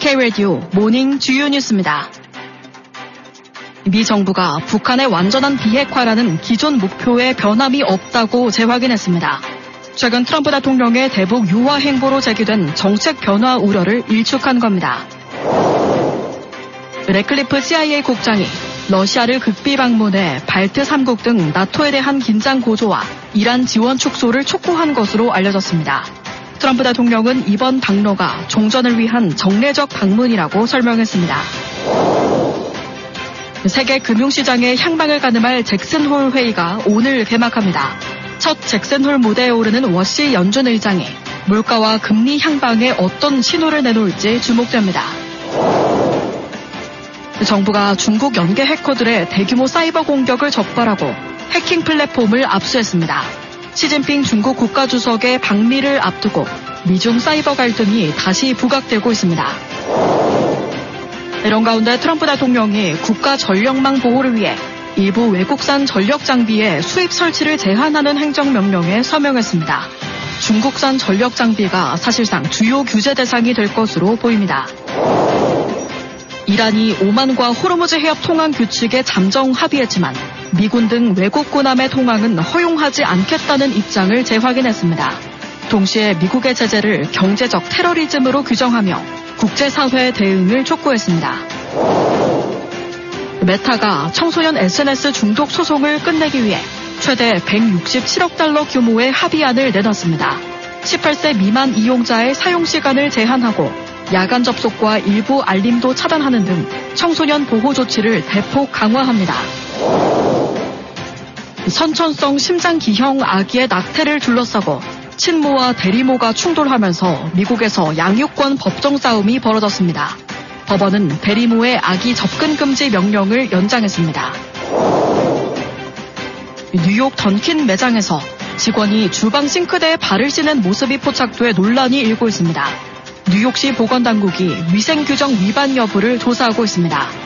K-라디오 모닝 주요 뉴스입니다. 미 정부가 북한의 완전한 비핵화라는 기존 목표에 변함이 없다고 재확인했습니다. 최근 트럼프 대통령의 대북 유화 행보로 제기된 정책 변화 우려를 일축한 겁니다. 래클리프 CIA 국장이 러시아를 극비 방문해 발트 3국 등 나토에 대한 긴장 고조와 이란 지원 축소를 촉구한 것으로 알려졌습니다. 트럼프 대통령은 이번 방로가 종전을 위한 정례적 방문이라고 설명했습니다. 세계 금융시장의 향방을 가늠할 잭슨홀 회의가 오늘 개막합니다. 첫 잭슨홀 무대에 오르는 워시 연준 의장이 물가와 금리 향방에 어떤 신호를 내놓을지 주목됩니다. 정부가 중국 연계 해커들의 대규모 사이버 공격을 적발하고 해킹 플랫폼을 압수했습니다. 시진핑 중국 국가주석의 방미를 앞두고 미중 사이버 갈등이 다시 부각되고 있습니다. 이런 가운데 트럼프 대통령이 국가 전력망 보호를 위해 일부 외국산 전력 장비의 수입 설치를 제한하는 행정명령에 서명했습니다. 중국산 전력 장비가 사실상 주요 규제 대상이 될 것으로 보입니다. 이란이 오만과 호르무즈 해협 통항 규칙에 잠정 합의했지만 미군 등 외국 군함의 통항은 허용하지 않겠다는 입장을 재확인했습니다. 동시에 미국의 제재를 경제적 테러리즘으로 규정하며 국제사회의 대응을 촉구했습니다. 메타가 청소년 SNS 중독 소송을 끝내기 위해 최대 167억 달러 규모의 합의안을 내놨습니다. 18세 미만 이용자의 사용시간을 제한하고 야간 접속과 일부 알림도 차단하는 등 청소년 보호 조치를 대폭 강화합니다. 선천성 심장기형 아기의 낙태를 둘러싸고 친모와 대리모가 충돌하면서 미국에서 양육권 법정 싸움이 벌어졌습니다. 법원은 대리모의 아기 접근 금지 명령을 연장했습니다. 뉴욕 던킨 매장에서 직원이 주방 싱크대에 발을 씻는 모습이 포착돼 논란이 일고 있습니다. 뉴욕시 보건당국이 위생규정 위반 여부를 조사하고 있습니다.